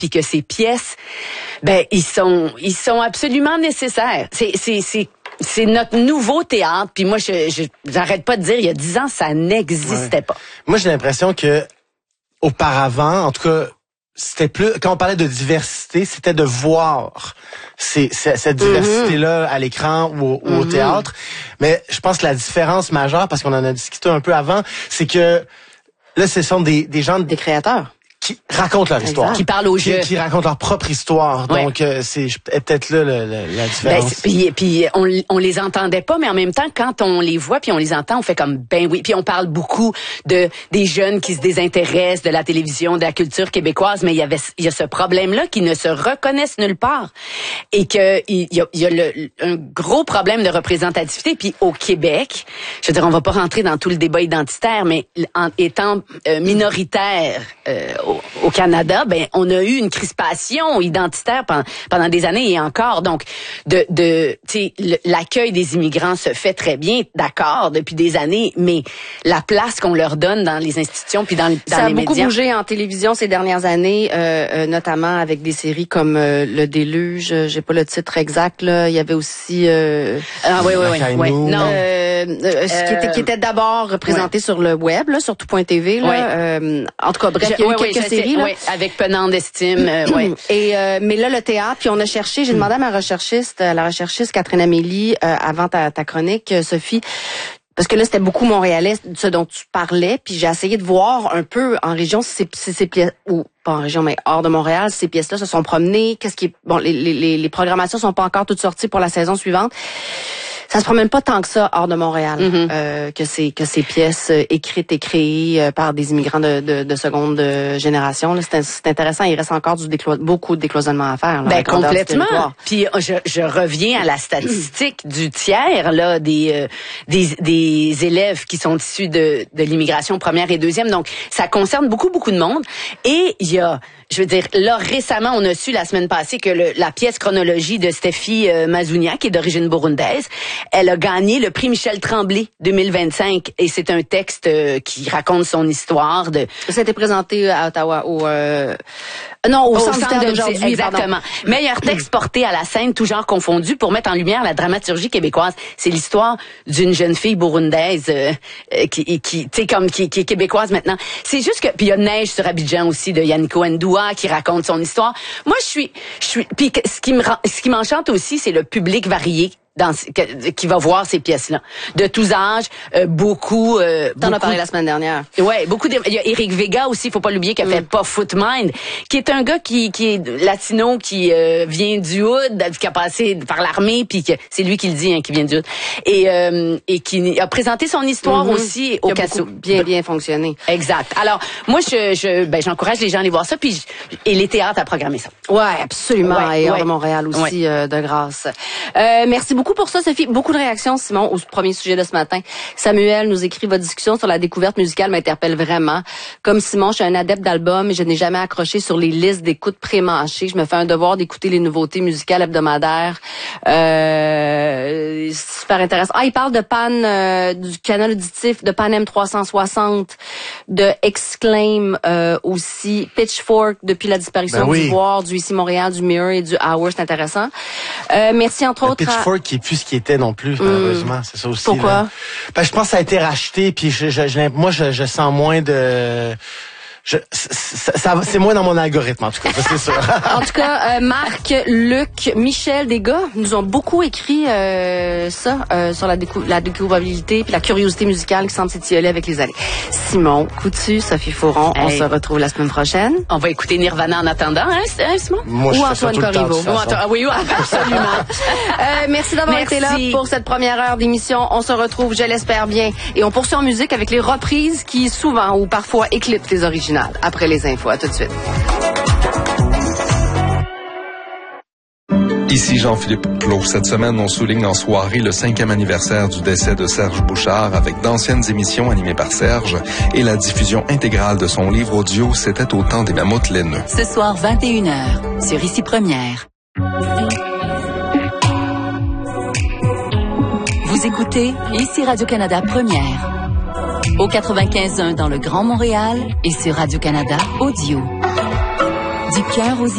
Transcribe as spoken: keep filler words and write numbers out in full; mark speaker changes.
Speaker 1: puis que ces pièces, ben ils sont ils sont absolument nécessaires. C'est c'est c'est c'est notre nouveau théâtre. Puis moi, je, je j'arrête pas de dire, il y a dix ans, ça n'existait ouais. pas.
Speaker 2: Moi, j'ai l'impression que auparavant, en tout cas, c'était plus quand on parlait de diversité, c'était de voir ces, ces, cette diversité-là à l'écran ou, ou mm-hmm. au théâtre. Mais je pense que la différence majeure, parce qu'on en a discuté un peu avant, c'est que là, ce sont des, des gens...
Speaker 3: Des créateurs.
Speaker 2: Qui racontent leur histoire.
Speaker 1: Qui parlent au jeu.
Speaker 2: Qui, qui racontent leur propre histoire. Ouais. Donc, euh, c'est peut-être là le, le, la différence.
Speaker 1: Ben, puis, puis on, on les entendait pas, mais en même temps, quand on les voit puis on les entend, on fait comme, ben oui. Puis on parle beaucoup de des jeunes qui se désintéressent de la télévision, de la culture québécoise, mais il y avait il y a ce problème-là qui ne se reconnaissent nulle part. Et que il y a, il y a le, un gros problème de représentativité. Puis au Québec, je veux dire, on va pas rentrer dans tout le débat identitaire, mais en étant euh, minoritaire euh, Au, au Canada, ben on a eu une crispation identitaire pendant, pendant des années et encore. Donc, de, de, tu sais, l'accueil des immigrants se fait très bien, d'accord, depuis des années, mais la place qu'on leur donne dans les institutions puis dans, dans les médias.
Speaker 3: Ça a beaucoup bougé en télévision ces dernières années, euh, euh, notamment avec des séries comme euh, Le Déluge. J'ai pas le titre exact là. Il y avait aussi. Euh,
Speaker 1: ah oui oui oui. oui.
Speaker 3: Non. Euh, euh, ce qui était qui était d'abord représenté ouais. sur le web là, sur tout point T V là. Ouais. Euh, en tout cas, bref, il y a eu
Speaker 1: ouais,
Speaker 3: quelques
Speaker 1: ouais,
Speaker 3: séries là.
Speaker 1: Ouais, avec Penant d'estime. Euh, ouais.
Speaker 3: Et euh, mais là le théâtre, puis on a cherché. J'ai demandé à ma recherchiste, à la recherchiste Catherine Amélie, euh, avant ta, ta chronique, Sophie. Parce que là, c'était beaucoup montréalais, ce dont tu parlais, puis j'ai essayé de voir un peu en région si ces, ces pièces, ou pas en région, mais hors de Montréal, si ces pièces-là se sont promenées, qu'est-ce qui est, bon, les, les, les programmations sont pas encore toutes sorties pour la saison suivante. Ça se promène pas tant que ça hors de Montréal, mm-hmm. euh, que ces que ces pièces écrites et créées euh, par des immigrants de, de, de seconde génération. Là, c'est, c'est intéressant. Il reste encore du déclo- beaucoup de décloisonnement à faire. Là,
Speaker 1: ben complètement. Puis je, je reviens à la statistique du tiers là des euh, des des élèves qui sont issus de de l'immigration première et deuxième. Donc ça concerne beaucoup beaucoup de monde. Et il y a, je veux dire, là récemment on a su la semaine passée que le, la pièce Chronologie de Stéphie euh, Mazounia, qui est d'origine burundaise, elle a gagné le prix Michel Tremblay deux mille vingt-cinq et c'est un texte euh, qui raconte son histoire. De
Speaker 3: Ça a été présenté à Ottawa au euh... non au, au centre, centre d'aujourd'hui.
Speaker 1: Exactement. Pardon. Meilleur texte porté à la scène, tout genre confondu, pour mettre en lumière la dramaturgie québécoise. C'est l'histoire d'une jeune fille burundaise euh, qui qui tu sais comme qui, qui est québécoise maintenant. C'est juste que puis il y a Neige sur Abidjan aussi de Yannick Ndoua qui raconte son histoire. Moi je suis je suis puis ce qui me ce qui m'enchante aussi, c'est le public varié dans qui va voir ces pièces-là de tous âges, euh, beaucoup. Euh,
Speaker 3: T'en as parlé la semaine dernière.
Speaker 1: Ouais, beaucoup. De, il y a Éric Vega aussi, faut pas l'oublier, qui a mm. fait Pas Foot Mind, qui est un gars qui qui est latino, qui euh, vient du hood, qui a passé par l'armée, puis que c'est lui qui le dit, hein, qui vient du hood, et euh, et qui a présenté son histoire mm-hmm. aussi au Casso.
Speaker 3: Bien bien fonctionné.
Speaker 1: Exact. Alors moi je je ben j'encourage les gens à aller voir ça, puis je, et les théâtres à programmer ça.
Speaker 3: Ouais, absolument. Ouais, et hors ouais. de Montréal aussi, ouais. euh, de grâce. Euh, merci beaucoup pour ça, Sophie. Beaucoup de réactions, Simon, au premier sujet de ce matin. Samuel nous écrit: votre discussion sur la découverte musicale m'interpelle vraiment. Comme Simon, je suis un adepte d'albums et je n'ai jamais accroché sur les listes d'écoute pré-mâchées. Je me fais un devoir d'écouter les nouveautés musicales hebdomadaires. Euh, super intéressant. Ah, il parle de panne euh, du canal auditif, de Pan M trois cent soixante, de Exclaim euh, aussi, Pitchfork depuis la disparition ben oui. du Voir, du Ici Montréal, du Mirror et du Hour. C'est intéressant. Euh, merci entre autres.
Speaker 2: Pitchfork à... qui est plus ce qui était non plus, malheureusement. Mmh. C'est ça aussi.
Speaker 3: Pourquoi?
Speaker 2: Là. Ben, je pense que ça a été racheté, puis je, je, je, moi, je, je sens moins de... Je, ça, ça, c'est moins dans mon algorithme, en tout cas, c'est sûr.
Speaker 3: En tout cas, euh, Marc, Luc, Michel, des gars, nous ont beaucoup écrit euh, ça, euh, sur la, décou- la découvrabilité puis la curiosité musicale qui semble s'étioler avec les années. Simon Coutu, Sophie Fauron, hey. On se retrouve la semaine prochaine.
Speaker 1: On va écouter Nirvana en attendant, hein, Simon?
Speaker 2: Moi,
Speaker 3: Ou Antoine Corriveau.
Speaker 1: Ou Antoine, ah oui, absolument.
Speaker 3: euh, merci d'avoir merci. été là pour cette première heure d'émission. On se retrouve, je l'espère bien. Et on poursuit en musique avec les reprises qui, souvent ou parfois, éclipsent les originales. Après les infos, à tout de suite.
Speaker 4: Ici Jean-Philippe Plot. Cette semaine, on souligne en soirée le cinquième anniversaire du décès de Serge Bouchard avec d'anciennes émissions animées par Serge et la diffusion intégrale de son livre audio « C'était au temps des mammouths laineux ».
Speaker 5: Ce soir, vingt et une heures, sur Ici Première. Vous écoutez Ici Radio-Canada Première. Au quatre-vingt-quinze virgule un dans le Grand Montréal et sur Radio-Canada Audio. Du cœur aux